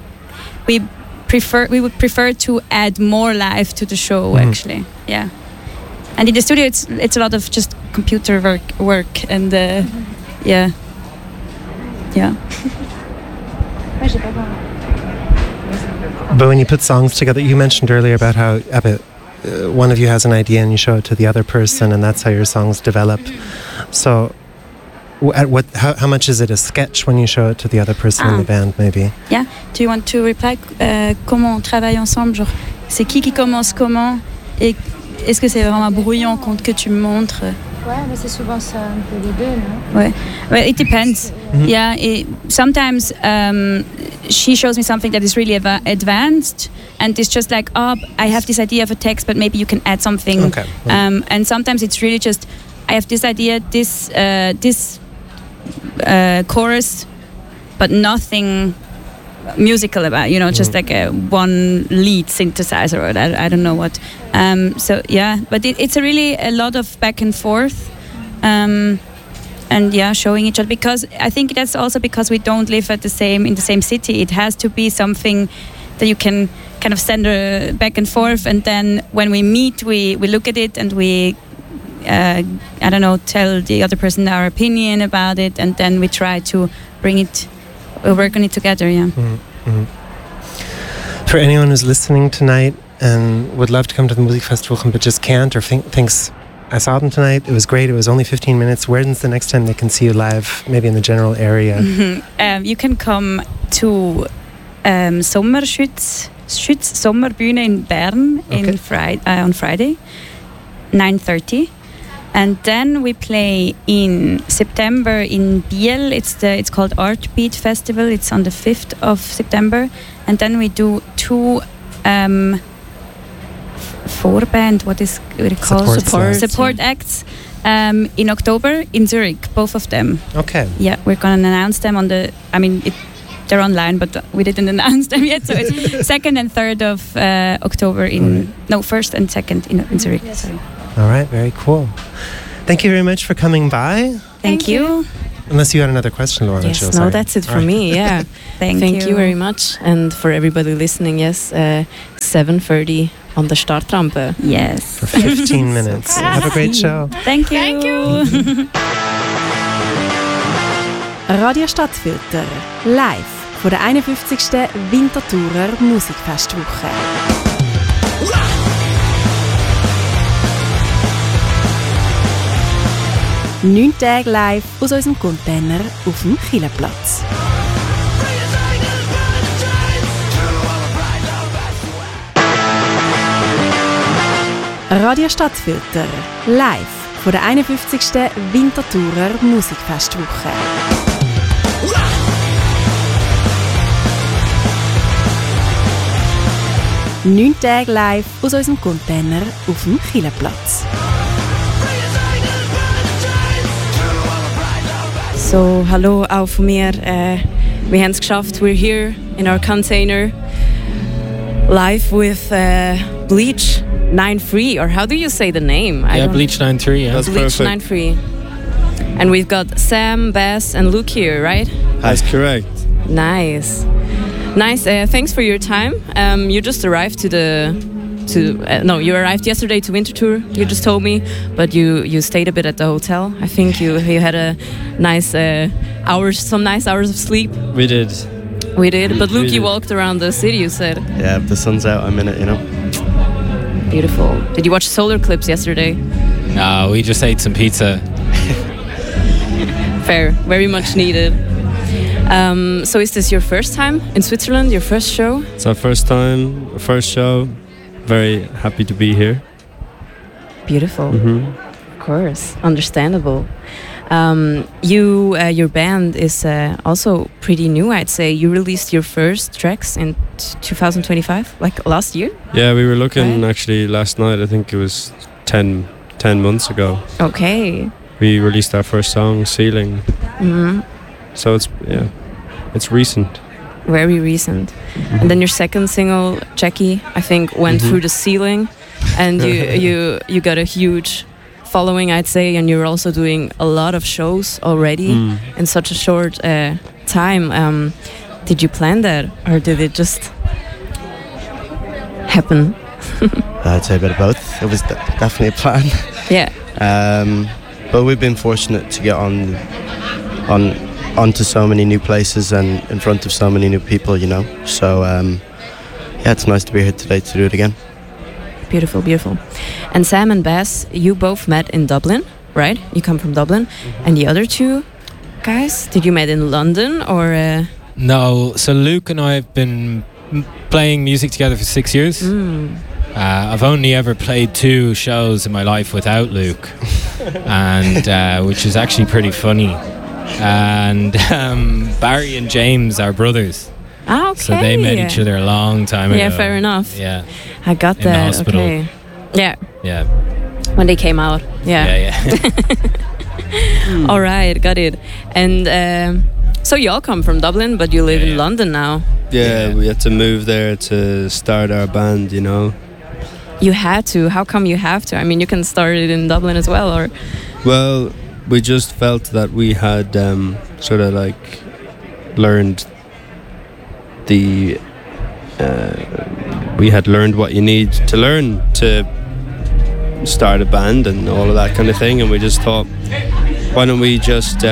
would prefer to add more live to the show. Actually, yeah. And in the studio, it's a lot of just computer work and yeah. But when you put songs together, you mentioned earlier about how one of you has an idea and you show it to the other person, and that's how your songs develop. So how much is it a sketch when you show it to the other person in the band, maybe? Yeah. Do you want to reply? Comment on travaille ensemble? Genre, c'est qui commence comment? Et est-ce que c'est vraiment brouillon que tu me montres? Ouais, mais c'est souvent ça un peu les deux, non? Ouais. Well, it depends. Yeah. Sometimes she shows me something that is really advanced, and it's just like, I have this idea of a text, but maybe you can add something. Okay. And sometimes it's really just, I have this idea, this chorus, but nothing musical about, just like a one lead synthesizer, or I don't know what. So yeah, but it's a lot of back and forth, and showing each other, because I think that's also because we don't live in the same city. It has to be something that you can kind of send back and forth, and then when we meet, we look at it and we tell the other person our opinion about it, and then we try to work on it together. Yeah. For anyone who's listening tonight and would love to come to the Musikfestwochen but just can't, or thinks, I saw them tonight, it was great, it was only 15 minutes, when's the next time they can see you live, maybe in the general area? You can come to Sommerbühne in Bern on Friday, 9:30. And then we play in September in Biel. It's called Artbeat Festival. It's on the 5th of September. And then we do two Vorband, what is it called? Support acts. in October in Zurich, both of them. Okay. Yeah, we're going to announce them on the... they're online, but we didn't announce them yet. So it's 2nd and 3rd of October No, 1st and 2nd in Zurich. Sorry. All right, very cool. Thank you very much for coming by. Thank you. Unless you had another question, Laura. Yes, no, that's it for me, yeah. Thank you very much. And for everybody listening, yes, 7:30 on the Startrampe. Yes. For 15 minutes. Have a great show. Thank you. Thank you. Radio Stadtfilter. Live von der 51. Winterthurer Musikfestwoche. 9 Tage live aus unserem Container auf dem Chilleplatz. Radio Stadtfilter. Live von der 51. Winterthurer Musikfestwoche. 9 Tage live aus unserem Container auf dem Chilleplatz. So, hallo auch von mir. Wir haben es geschafft. We're here in our container, live with Bleach 93, or how do you say the name? Bleach 93. Yeah, that's Bleach perfect. 93. And we've got Sam, Bass, and Luke here, right? That's correct. Nice. Thanks for your time. You just arrived you arrived yesterday to Winterthur. You just told me, but you stayed a bit at the hotel. I think you had a nice some nice hours of sleep. We did. But Luke, you walked around the city, you said. Yeah, if the sun's out, I'm in it, you know. Beautiful. Did you watch solar eclipse yesterday? No, we just ate some pizza. Fair, very much needed. So is this your first time in Switzerland, your first show? It's our first time, first show. Very happy to be here. Beautiful. Mm-hmm. Of course, understandable. Your band is also pretty new, I'd say. You released your first tracks in 2025, like last year? Yeah, we were looking actually last night. I think it was 10 months ago. Okay. We released our first song, Ceiling. Mm-hmm. So it's recent. Very recent. Mm-hmm. And then your second single, Jackie, I think went through the ceiling, and you got a huge following, I'd say, and you're also doing a lot of shows already in such a short time. Did you plan that, or did it just happen? I'd say a bit of both. It was definitely a plan. Yeah. But we've been fortunate to get onto so many new places and in front of so many new people, you know. So it's nice to be here today to do it again. Beautiful, beautiful. And Sam and Bass, you both met in Dublin, right? You come from Dublin. And the other two guys, did you meet in London or? No, so Luke and I have been playing music together for 6 years. I've only ever played 2 shows in my life without Luke, and which is actually pretty funny. And Barry and James are brothers. Ah, okay. So they met each other a long time ago. Yeah, fair enough. Yeah. I got that. In the hospital. Okay. Yeah. Yeah. When they came out. Yeah. Yeah. All right, got it. And so you all come from Dublin, but you live in London now. Yeah, we had to move there to start our band, you know. You had to? How come you have to? I mean, you can start it in Dublin as well, or? Well, we just felt that we had sort of like learned we had learned what you need to learn to start a band and all of that kind of thing, and we just thought, why don't we just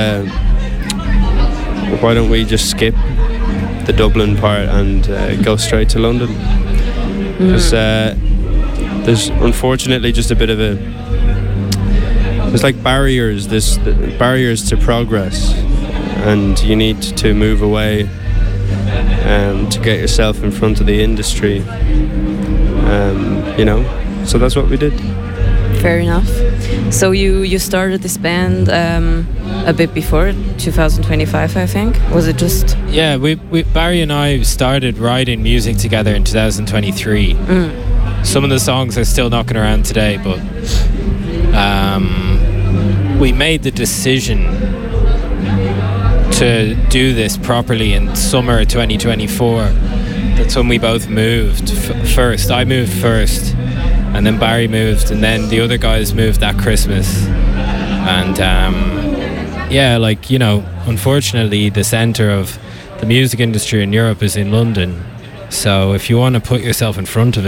skip the Dublin part and go straight to London? Because there's unfortunately just a bit of there's like barriers to progress, and you need to move away to get yourself in front of the industry, you know. So that's what we did. Fair enough. So you started this band a bit before 2025, I think. Was it just? Yeah, we Barry and I started writing music together in 2023. Some of the songs are still knocking around today, but we made the decision to do this properly in summer 2024. That's when we both moved first. I moved first, and then Barry moved, and then the other guys moved that Christmas. And yeah, like, you know, unfortunately the centre of the music industry in Europe is in London. So if you want to put yourself in front of